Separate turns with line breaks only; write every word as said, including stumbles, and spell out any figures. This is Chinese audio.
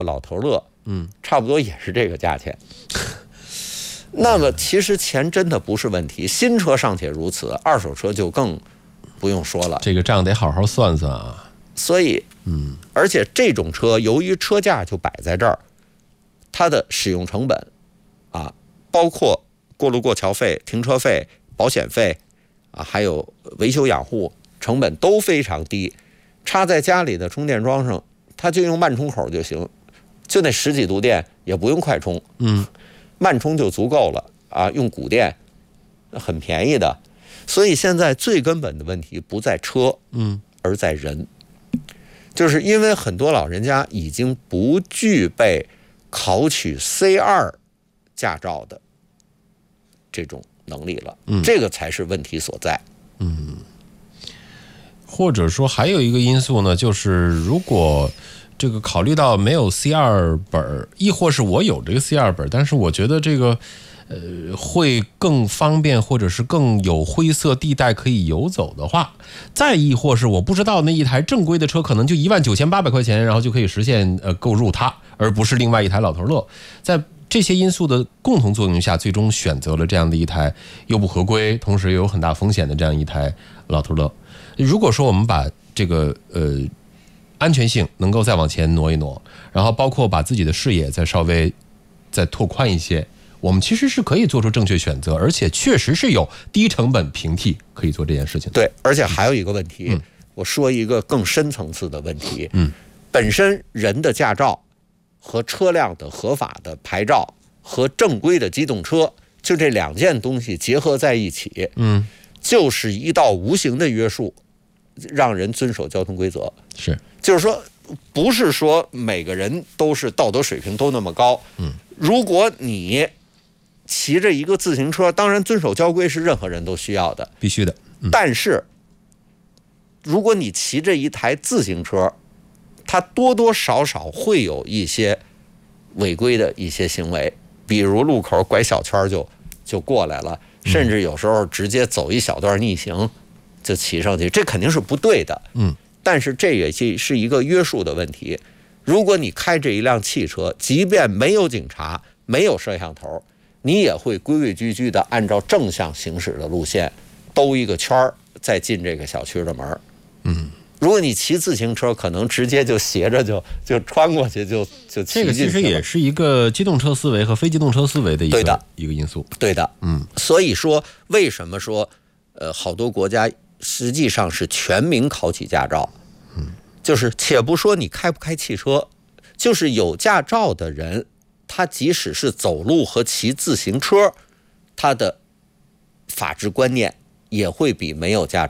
老头乐，嗯，差不多也是这个价钱。那么其实钱真的不是问题，新车尚且如此，二手车就更不用说了。
这个账得好好算算啊。
所以，嗯，而且这种车由于车价就摆在这儿，它的使用成本啊，包括过路过桥费、停车费、保险费啊，还有维修养护成本都非常低。插在家里的充电桩上，它就用慢充口就行，就那十几度电也不用快充，
嗯，
慢充就足够了啊。用骨电很便宜的，所以现在最根本的问题不在车，嗯，而在人，就是因为很多老人家已经不具备考取 C 二 驾照的这种能力了，嗯，这个才是问题所在，
嗯。或者说还有一个因素呢，就是如果这个考虑到没有 C 二 本，亦或是我有这个 C 二 本，但是我觉得这个呃会更方便，或者是更有灰色地带可以游走的话，再亦或是我不知道那一台正规的车可能就一万九千八百块钱，然后就可以实现呃购入它，而不是另外一台老头乐，在这些因素的共同作用下，最终选择了这样的一台又不合规，同时又有很大风险的这样一台老头乐。如果说我们把这个呃安全性能够再往前挪一挪，然后包括把自己的视野再稍微再拓宽一些，我们其实是可以做出正确选择，而且确实是有低成本平替可以做这件事情的。
对，而且还有一个问题，嗯、我说一个更深层次的问题，嗯，本身人的驾照和车辆的合法的牌照和正规的机动车，就这两件东西结合在一起，嗯，就是一道无形的约束，让人遵守交通规则。
是，
就是说，不是说每个人都是道德水平都那么高。嗯，如果你骑着一个自行车，当然遵守交规是任何人都需要的，
必须的。
嗯、但是，如果你骑着一台自行车，它多多少少会有一些违规的一些行为，比如路口拐小圈就就过来了，甚至有时候直接走一小段逆行就骑上去，这肯定是不对的。嗯，但是这也是一个约束的问题。如果你开着一辆汽车，即便没有警察，没有摄像头，你也会规规矩矩的按照正向行驶的路线兜一个圈再进这个小区的门。嗯，如果你骑自行车，可能直接就斜着就就穿过去，就就骑进去了。
这个其实也是一个机动车思维和非机动车思维的一个
对的
一个因素。
对的，嗯，所以说为什么说呃好多国家实际上是全民考取驾照？嗯，就是且不说你开不开汽车，就是有驾照的人，他即使是走路和骑自行车，他的法治观念也会比没有驾照